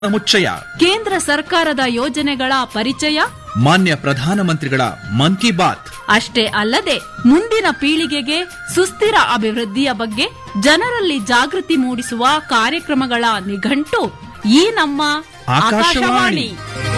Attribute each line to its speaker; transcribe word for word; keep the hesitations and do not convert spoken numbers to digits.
Speaker 1: ಮುಚ್ಚಯ.
Speaker 2: ಕೇಂದ್ರ ಸರ್ಕಾರದ ಯೋಜನೆಗಳ ಪರಿಚಯ,
Speaker 1: ಮಾನ್ಯ ಪ್ರಧಾನಮಂತ್ರಿಗಳ ಮನ್ ಕಿ ಬಾತ್.
Speaker 2: ಅಷ್ಟೇ ಅಲ್ಲದೆ ಮುಂದಿನ ಪೀಳಿಗೆಗೆ ಸುಸ್ಥಿರ ಅಭಿವೃದ್ಧಿಯ ಬಗ್ಗೆ ಜನರಲ್ಲಿ ಜಾಗೃತಿ ಮೂಡಿಸುವ ಕಾರ್ಯಕ್ರಮಗಳ ನಿಘಂಟು ಈ ನಮ್ಮ
Speaker 1: ಆಕಾಶವಾಣಿ.
Speaker 2: ಆಕಾಶವಾಣಿ.